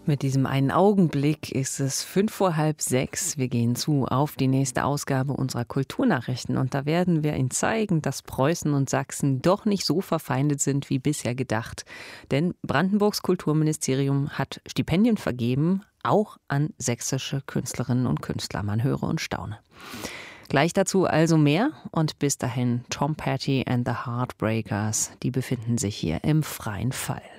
Mit diesem einen Augenblick ist es 5:30. Wir gehen zu auf die nächste Ausgabe unserer Kulturnachrichten. Und da werden wir Ihnen zeigen, dass Preußen und Sachsen doch nicht so verfeindet sind wie bisher gedacht. Denn Brandenburgs Kulturministerium hat Stipendien vergeben, auch an sächsische Künstlerinnen und Künstler. Man höre und staune. Gleich dazu also mehr. Und bis dahin Tom Petty and the Heartbreakers. Die befinden sich hier im freien Fall.